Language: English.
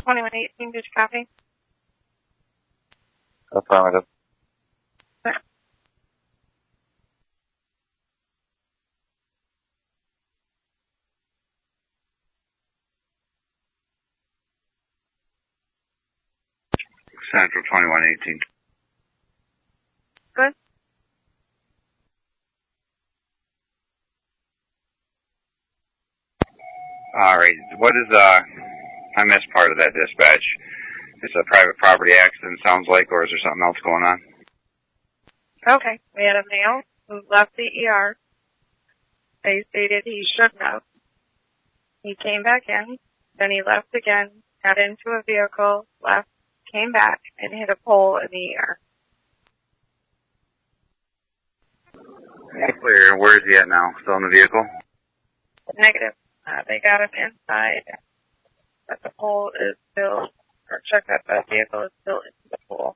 2118, did you copy? Affirmative. Central 2118. Good. All right. What is, I missed part of that dispatch. It's a private property accident, sounds like, or is there something else going on? Okay. We had a male who left the ER. They stated he shouldn't have. He came back in, then he left again, got into a vehicle, left, came back, and hit a pole in the ER. Clear. Where is he at now? Still in the vehicle? Negative. They got him inside, but the pole is still, or check that the vehicle is still into the pool.